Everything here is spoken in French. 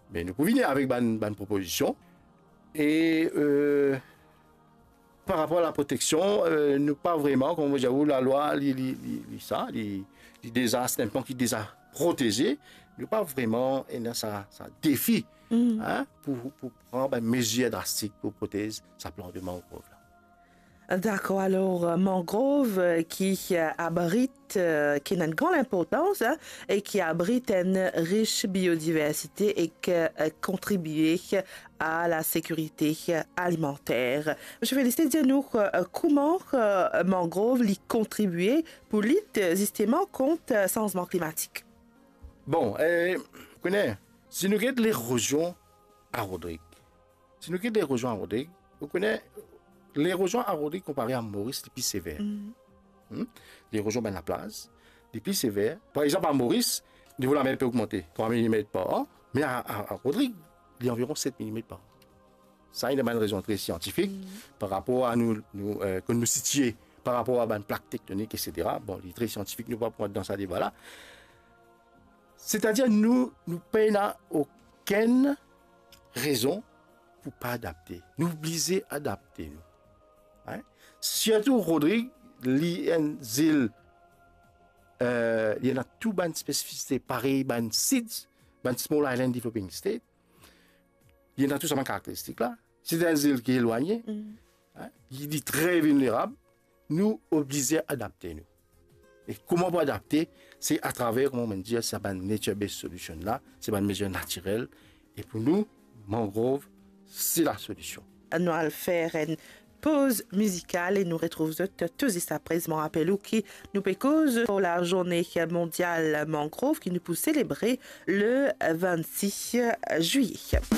Mais nous pouvons venir avec une proposition. Et par rapport à la protection, nous pas vraiment, comme vous avez la loi, les désastres, qui les a protégés, nous pas vraiment, et ça défi hein, pour prendre une mesure drastique pour protéger sa plante de mangrove. D'accord, alors mangrove qui abrite, qui a une grande importance hein, et qui abrite une riche biodiversité et qui contribue à la sécurité alimentaire. Je vais laisser dire nous comment mangrove y contribuer pour lutter justement contre le changement climatique. Bon, vous connaissez, si nous regardons l'érosion arrodique, vous connaissez, l'érosion arrodique comparée à Maurice, c'est plus sévère. L'érosion de la place, c'est plus sévère. Par exemple, à Maurice, le niveau de la mer peut augmenter 3 mm par an, mais à Rodrigue, il y a environ 7 mm par an. Ça, il y a une raison très scientifique par rapport à nous situer, par rapport à une plaque tectonique, etc. Bon, il est très scientifique, nous ne pouvons pas prendre dans ce débat-là. C'est-à-dire, nous n'avons aucune raison pour ne pas adapter. Nous obligés d'adapter. Hein? Surtout, Rodrigue, il y a une île, il y a tout une spécificité pareil, une SIDS, une Small Island Developing State. Il y a tout ça, caractéristique là. C'est une île qui est éloignée. Hein? Il est très vulnérable. Nous obligés d'adapter. Nous. Et comment pour adapter? C'est à travers, comment on dit, c'est une nature-based solution là, c'est une mesure naturelle. Et pour nous, mangrove, c'est la solution. Nous allons faire une pause musicale et nous retrouvons tout juste après. Je me rappelle qui nous cause pour la journée mondiale mangrove qui nous peut célébrer le 26 juillet.